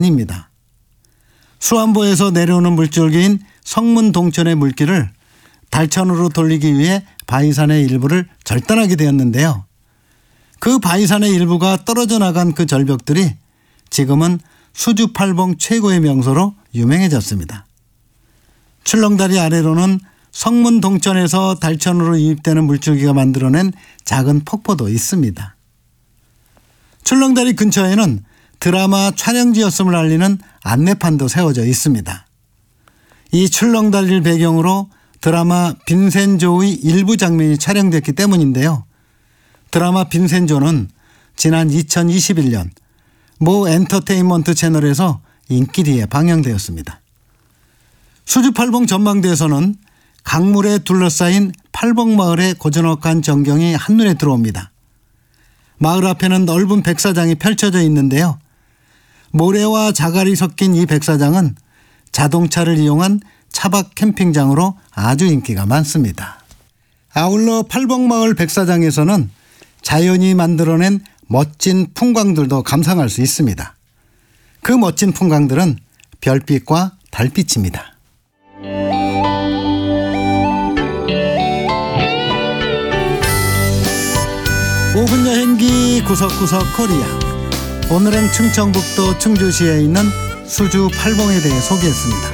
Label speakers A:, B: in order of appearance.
A: 입니다. 수안보에서 내려오는 물줄기인 성문동천의 물길을 달천으로 돌리기 위해 바위산의 일부를 절단하게 되었는데요. 그 바위산의 일부가 떨어져 나간 그 절벽들이 지금은 수주팔봉 최고의 명소로 유명해졌습니다. 출렁다리 아래로는 성문동천에서 달천으로 유입되는 물줄기가 만들어낸 작은 폭포도 있습니다. 출렁다리 근처에는 드라마 촬영지였음을 알리는 안내판도 세워져 있습니다. 이 출렁다리를 배경으로 드라마 빈센조의 일부 장면이 촬영됐기 때문인데요. 드라마 빈센조는 지난 2021년 모 엔터테인먼트 채널에서 인기리에 방영되었습니다. 수주팔봉 전망대에서는 강물에 둘러싸인 팔봉마을의 고즈넉한 전경이 한눈에 들어옵니다. 마을 앞에는 넓은 백사장이 펼쳐져 있는데요. 모래와 자갈이 섞인 이 백사장은 자동차를 이용한 차박 캠핑장으로 아주 인기가 많습니다. 아울러 팔봉마을 백사장에서는 자연이 만들어낸 멋진 풍광들도 감상할 수 있습니다. 그 멋진 풍광들은 별빛과 달빛입니다. 오분 여행기 구석구석 코리아. 오늘은 충청북도 충주시에 있는 수주팔봉에 대해 소개했습니다.